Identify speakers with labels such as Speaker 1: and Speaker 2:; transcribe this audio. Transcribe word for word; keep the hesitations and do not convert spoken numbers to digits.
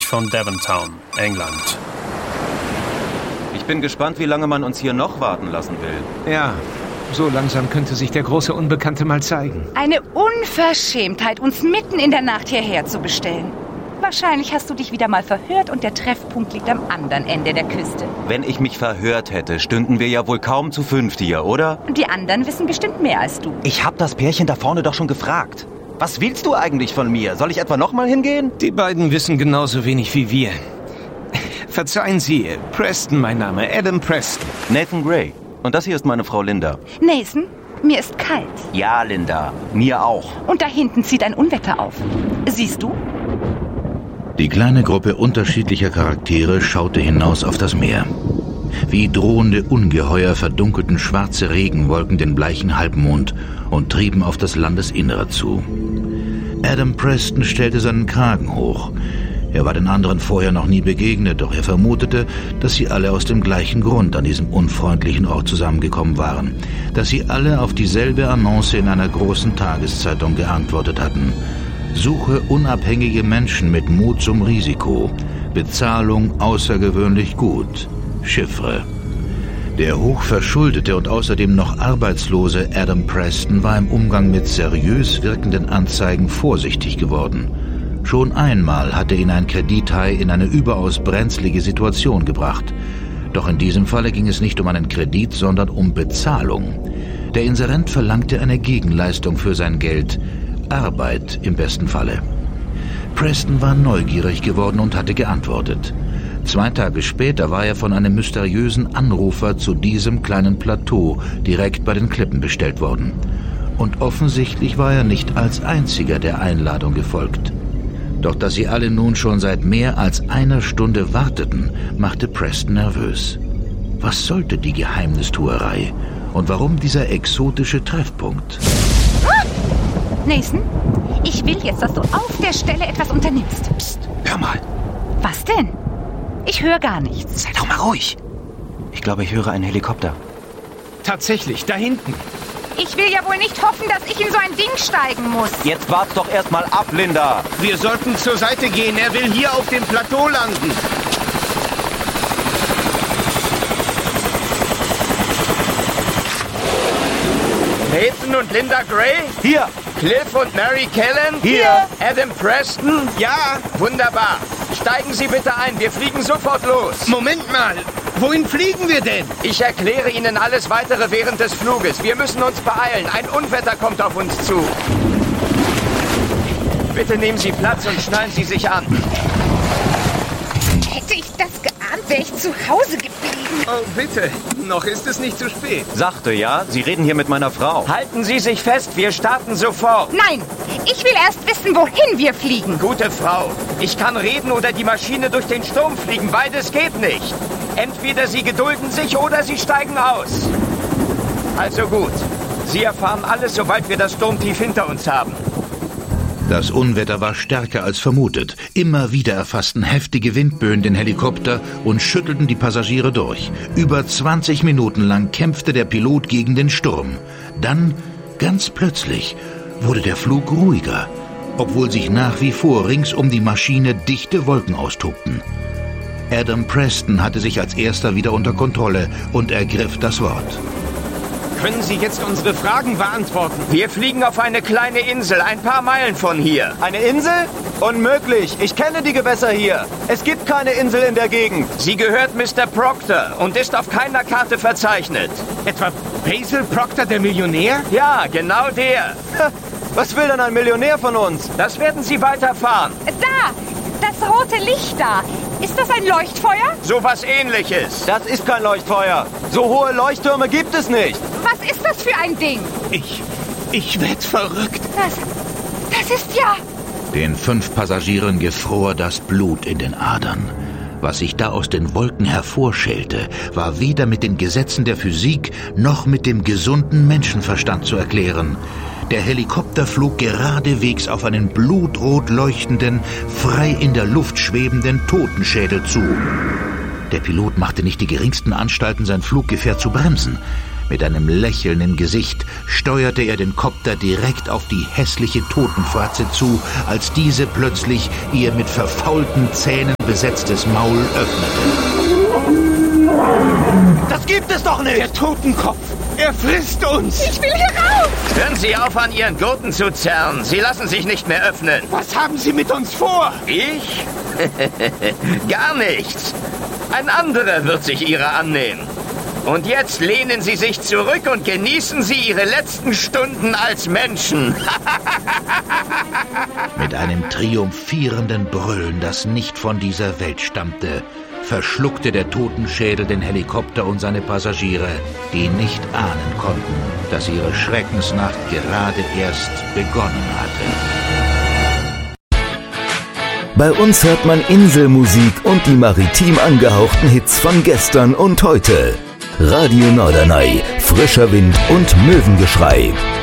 Speaker 1: von Devontown, England.
Speaker 2: Ich bin gespannt, wie lange man uns hier noch warten lassen will.
Speaker 3: Ja, so langsam könnte sich der große Unbekannte mal zeigen.
Speaker 4: Eine Unverschämtheit, uns mitten in der Nacht hierher zu bestellen. Wahrscheinlich hast du dich wieder mal verhört und der Treffpunkt liegt am anderen Ende der Küste.
Speaker 2: Wenn ich mich verhört hätte, stünden wir ja wohl kaum zu fünft hier, oder?
Speaker 4: Die anderen wissen bestimmt mehr als du.
Speaker 2: Ich hab das Pärchen da vorne doch schon gefragt. Was willst du eigentlich von mir? Soll ich etwa nochmal hingehen?
Speaker 3: Die beiden wissen genauso wenig wie wir. Verzeihen Sie, Preston mein Name, Adam Preston.
Speaker 2: Nathan Gray. Und das hier ist meine Frau Linda.
Speaker 4: Nathan, mir ist kalt.
Speaker 2: Ja, Linda, mir auch.
Speaker 4: Und da hinten zieht ein Unwetter auf. Siehst du?
Speaker 5: Die kleine Gruppe unterschiedlicher Charaktere schaute hinaus auf das Meer. Wie drohende Ungeheuer verdunkelten schwarze Regenwolken den bleichen Halbmond und trieben auf das Landesinnere zu. Adam Preston stellte seinen Kragen hoch. Er war den anderen vorher noch nie begegnet, doch er vermutete, dass sie alle aus dem gleichen Grund an diesem unfreundlichen Ort zusammengekommen waren, dass sie alle auf dieselbe Annonce in einer großen Tageszeitung geantwortet hatten. Suche unabhängige Menschen mit Mut zum Risiko. Bezahlung außergewöhnlich gut. Chiffre. Der hochverschuldete und außerdem noch arbeitslose Adam Preston war im Umgang mit seriös wirkenden Anzeigen vorsichtig geworden. Schon einmal hatte ihn ein Kredithai in eine überaus brenzlige Situation gebracht. Doch in diesem Falle ging es nicht um einen Kredit, sondern um Bezahlung. Der Inserent verlangte eine Gegenleistung für sein Geld. Arbeit im besten Falle. Preston war neugierig geworden und hatte geantwortet. Zwei Tage später war er von einem mysteriösen Anrufer zu diesem kleinen Plateau direkt bei den Klippen bestellt worden. Und offensichtlich war er nicht als einziger der Einladung gefolgt. Doch dass sie alle nun schon seit mehr als einer Stunde warteten, machte Preston nervös. Was sollte die Geheimnistuerei? Und warum dieser exotische Treffpunkt?
Speaker 4: Nathan, ich will jetzt, dass du auf der Stelle etwas unternimmst.
Speaker 3: Psst, hör mal.
Speaker 4: Was denn? Ich höre gar nichts.
Speaker 3: Sei doch mal ruhig.
Speaker 2: Ich glaube, ich höre einen Helikopter.
Speaker 3: Tatsächlich, da hinten.
Speaker 4: Ich will ja wohl nicht hoffen, dass ich in so ein Ding steigen muss.
Speaker 2: Jetzt wart's doch erstmal ab, Linda.
Speaker 6: Wir sollten zur Seite gehen. Er will hier auf dem Plateau landen. Nathan und Linda Gray?
Speaker 2: Hier.
Speaker 6: Cliff und Mary Kellen?
Speaker 2: Hier.
Speaker 6: Adam Preston?
Speaker 3: Ja.
Speaker 6: Wunderbar. Steigen Sie bitte ein. Wir fliegen sofort los.
Speaker 3: Moment mal. Wohin fliegen wir denn?
Speaker 6: Ich erkläre Ihnen alles Weitere während des Fluges. Wir müssen uns beeilen. Ein Unwetter kommt auf uns zu. Bitte nehmen Sie Platz und schnallen Sie sich an.
Speaker 4: Hätte ich das geahnt, wäre ich zu Hause geblieben.
Speaker 6: Oh, bitte. Noch ist es nicht zu spät.
Speaker 2: Sachte, ja? Sie reden hier mit meiner Frau.
Speaker 6: Halten Sie sich fest. Wir starten sofort.
Speaker 4: Nein, ich will erst wissen, wohin wir fliegen.
Speaker 6: Gute Frau. Ich kann reden oder die Maschine durch den Sturm fliegen. Beides geht nicht. Entweder Sie gedulden sich oder Sie steigen aus. Also gut. Sie erfahren alles, sobald wir das Sturmtief hinter uns haben.
Speaker 5: Das Unwetter war stärker als vermutet. Immer wieder erfassten heftige Windböen den Helikopter und schüttelten die Passagiere durch. Über zwanzig Minuten lang kämpfte der Pilot gegen den Sturm. Dann, ganz plötzlich, wurde der Flug ruhiger, obwohl sich nach wie vor rings um die Maschine dichte Wolken austobten. Adam Preston hatte sich als erster wieder unter Kontrolle und ergriff das Wort.
Speaker 6: Können Sie jetzt unsere Fragen beantworten? Wir fliegen auf eine kleine Insel, ein paar Meilen von hier.
Speaker 2: Eine Insel? Unmöglich. Ich kenne die Gewässer hier. Es gibt keine Insel in der Gegend.
Speaker 6: Sie gehört Mister Proctor und ist auf keiner Karte verzeichnet.
Speaker 3: Etwa Basil Proctor, der Millionär?
Speaker 6: Ja, genau der.
Speaker 2: Was will denn ein Millionär von uns?
Speaker 6: Das werden Sie weiterfahren.
Speaker 4: Da, das rote Licht da. Ist das ein Leuchtfeuer?
Speaker 6: Sowas Ähnliches.
Speaker 2: Das ist kein Leuchtfeuer. So hohe Leuchttürme gibt es nicht.
Speaker 4: Was ist das für ein Ding?
Speaker 3: Ich, ich werd verrückt.
Speaker 4: Das, das ist ja...
Speaker 5: Den fünf Passagieren gefror das Blut in den Adern. Was sich da aus den Wolken hervorschälte, war weder mit den Gesetzen der Physik noch mit dem gesunden Menschenverstand zu erklären. Der Helikopter flog geradewegs auf einen blutrot leuchtenden, frei in der Luft schwebenden Totenschädel zu. Der Pilot machte nicht die geringsten Anstalten, sein Fluggefährt zu bremsen. Mit einem Lächeln im Gesicht steuerte er den Kopter direkt auf die hässliche Totenfratze zu, als diese plötzlich ihr mit verfaulten Zähnen besetztes Maul öffnete.
Speaker 2: Das gibt es doch nicht!
Speaker 3: Der Totenkopf! Er frisst uns!
Speaker 4: Ich will hier raus!
Speaker 6: Hören Sie auf, an Ihren Gurten zu zerren. Sie lassen sich nicht mehr öffnen.
Speaker 3: Was haben Sie mit uns vor?
Speaker 6: Ich? Gar nichts. Ein anderer wird sich Ihrer annehmen. Und jetzt lehnen Sie sich zurück und genießen Sie Ihre letzten Stunden als Menschen.
Speaker 5: Mit einem triumphierenden Brüllen, das nicht von dieser Welt stammte, verschluckte der Totenschädel den Helikopter und seine Passagiere, die nicht ahnen konnten, dass ihre Schreckensnacht gerade erst begonnen hatte.
Speaker 7: Bei uns hört man Inselmusik und die maritim angehauchten Hits von gestern und heute. Radio Norderney, frischer Wind und Möwengeschrei.